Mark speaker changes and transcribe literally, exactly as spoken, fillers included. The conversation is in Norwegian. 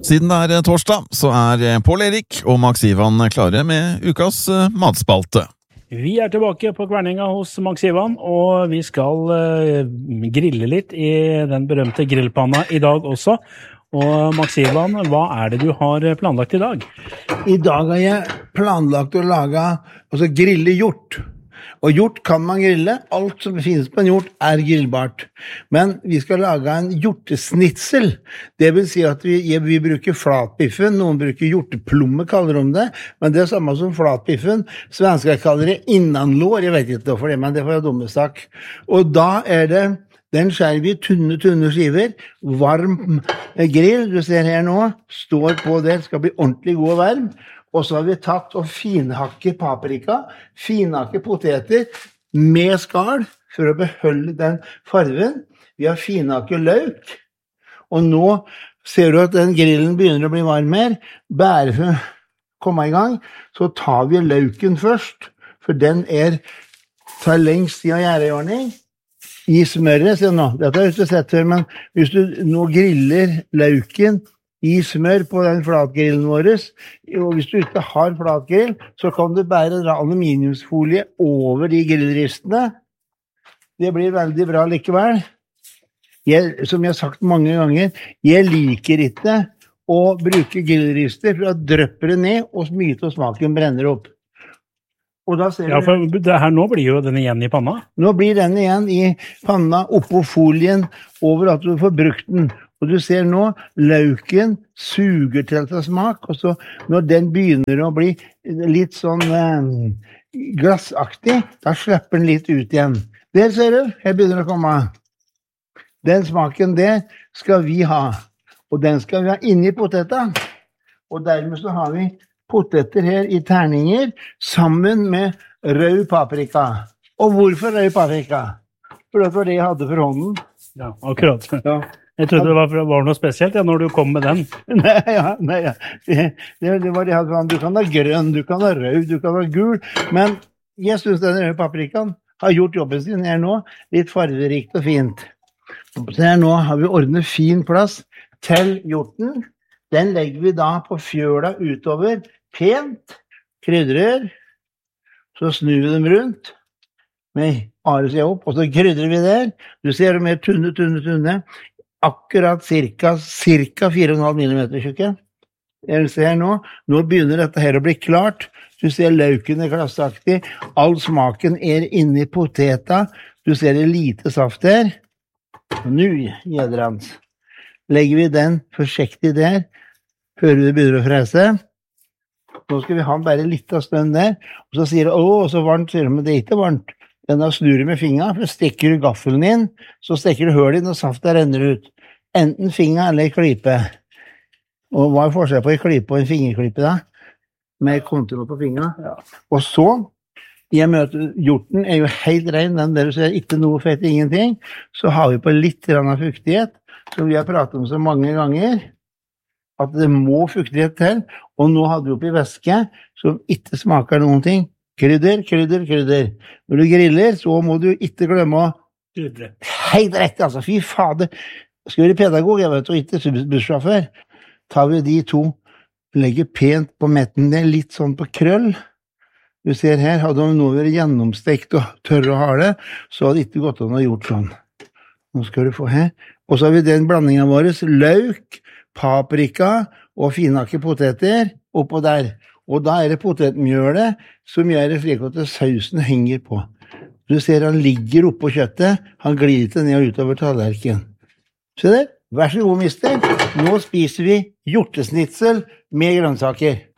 Speaker 1: Siden det er torsdag, så er Pål Erik og Max Ivan klare med ukas matspalte.
Speaker 2: Vi er tilbake på Kverninga hos Max Ivan, og vi skal uh, grille litt i den berømte grillpanna i dag også. Og Max Ivan, hva er det du har planlagt i dag?
Speaker 3: I dag har jeg planlagt å lage, altså grille hjort. Og hjort kan man grille. Alt som finnes på en hjort er grillbart. Men vi skal lage en hjortesnitsel. Det vil si at vi, vi bruker flatbiffen. Noen bruker hjorteplomme, kaller de det. Men det er samme som flatbiffen. Svensker kaller det innanlår. Jeg vet ikke hvorfor det, men det får jeg dumme sak. Og da er det, den skjærer vi tunne, tunne skiver. Varm grill, du ser her nå, står på det. Det skal bli ordentlig god og varm. Og så har vi tatt og finhakke paprika, finhakke poteter med skall for å beholde den farven. Vi har finhakke løk, og nå ser du at den grillen begynner å bli varm her. Bare for å komme i gang, så tar vi løken først, for den er, tar lengst i å gjøre i ordning. I smøret, se nå, dette har jeg ikke sett før, men hvis du nå griller løken i smør på den flatgrillen vår, og hvis du ikke har flatgrill, så kan du bare dra aluminiumsfolie over de grillristene. Det blir veldig bra likevel. Jeg, som jeg har sagt mange ganger, jeg liker ikke å bruke grillrister, for da drøpper det ned, og mye av smaken brenner opp. Og da ser
Speaker 2: ja, for det her nå blir jo den igjen i panna.
Speaker 3: Nå blir den igjen i panna, oppå folien, over at du får brukt den. Og du ser nå, løken suger til til smak, og så når den begynner å bli litt sånn eh, glassaktig, da slipper den litt ut igjen. Der ser du, her begynner det å komme. Den smaken der skal vi ha, og den skal vi ha inni poteta. Og dermed så har vi poteter her i terninger, sammen med rød paprika. Og hvorfor rød paprika? For det var det jeg hadde for hånden.
Speaker 2: Ja, akkurat.
Speaker 3: Ja.
Speaker 2: Jeg trodde det var, var noe spesielt ja, når du kom med den.
Speaker 3: Nei, ja, nei, ja. Det, det var det jeg hadde. Du kan ha grønn, du kan ha rød, du kan ha gul, men jeg synes den røde paprikaen har gjort jobben sin her nå, litt farverikt og fint. Så her nå har vi ordnet fin plass til hjorten. Den legger vi da på fjøla utover, pent, krydrer, så snur vi dem rundt, med ares jeg opp, og så krydrer vi der. Du ser det mer tunne, tunne, tunne. Akkurat cirka, cirka fire komma fem millimeter tjukke. Jeg ser nå, nå begynner dette her å bli klart. Du ser løken er glassaktig. All smaken er inne i poteta. Du ser det lite saft her. Og nå, gjedrans, legger vi den forsiktig der, før vi begynner å frese. Nå skal vi ha bare litt av stønn der. Og så sier det, åh, så varmt, sier det, men det er ikke varmt. Den har snur med fingra, for stikker du gaffelen inn, så stikker du høl inn, og saften renner ut. Enten fingra eller klype. Og hva er forskjell på en klype og en fingerklype da? Med kontroll på fingra. Ja. Og så, jeg møter, hjorten er jo helt ren, den der du ser ikke noe fett, ingenting. Så har vi på litt grann av fuktighet, som vi har pratet om så mange ganger, at det må fuktighet til, og nå hadde vi oppi væske, som ikke smaker noen ting. Krydder, krydder, krydder. Når du griller, så må du ikke glemme å krydre. Helt rett, altså. Fy fader. Skal vi være pedagog, jeg vet, og ikke bussjåfør. Tar vi de to, legger pent på metten der, litt sånn på krøll. Du ser her, hadde de nå vært gjennomstekt og tørre å ha det, så hadde det ikke gått an å gjort sånn. Nå skal du få her. Og så har vi den blandingen vår, løk, paprika og finhakke poteter oppå der. Og da er det potetmjølet som gjør det slik at sausen henger på. Du ser han ligger oppå kjøttet, han glir ikke ned og utover tallerken. Se der, vær så god, mister. Nå spiser vi hjortesnitsel med grønnsaker.